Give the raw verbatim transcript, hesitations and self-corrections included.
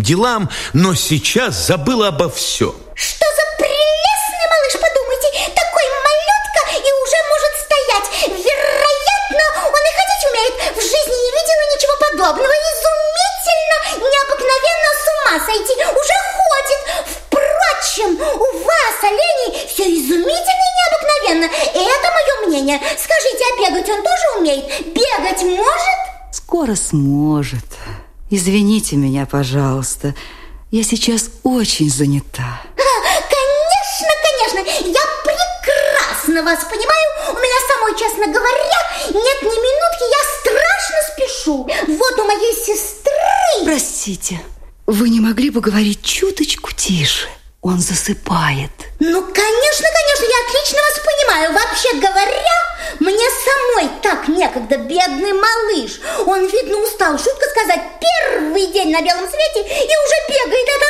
делам, но сейчас забыла обо всем. Что за прелестный малыш, подумайте, такой малютка и уже может стоять. Вероятно, он и ходить умеет. В жизни не видела ничего подобного. Изумительно, необыкновенно, с ума сойти. Уже ходит. Впрочем, у вас, оленей, все изумительно и необыкновенно. Это мое мнение. Скажите, а бегать он тоже умеет? Бегать может? Скоро сможет. Извините меня, пожалуйста. Я сейчас очень занята. Конечно, конечно. Я прекрасно вас понимаю. У меня самой, честно говоря, нет ни минутки. Я страшно спешу. Вот у моей сестры... Простите, вы не могли бы говорить чуточку тише? Он засыпает. Ну, конечно, конечно, я отлично вас понимаю. Вообще говоря, мне самой так некогда, бедный малыш. Он, видно, устал, шутка сказать, первый день на белом свете и уже бегает.